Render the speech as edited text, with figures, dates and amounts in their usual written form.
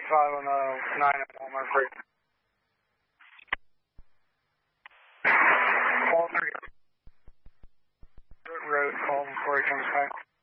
5 on 9 at Walmart Creek. All 3. Road, call him before he comes back.